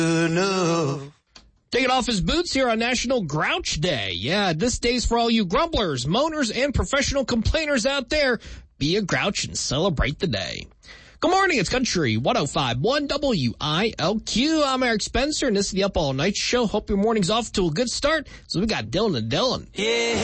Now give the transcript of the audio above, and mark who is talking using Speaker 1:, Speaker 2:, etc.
Speaker 1: enough.
Speaker 2: Taking off his boots here on National Grouch Day. Yeah, this day's for all you grumblers, moaners, and professional complainers out there. Be a grouch and celebrate the day. Good morning, it's Country 105.1 WILQ. I'm Eric Spencer, and this is the Up All Night Show. Hope your morning's off to a good start. So we got Dylan and Dylan.
Speaker 1: Yeah.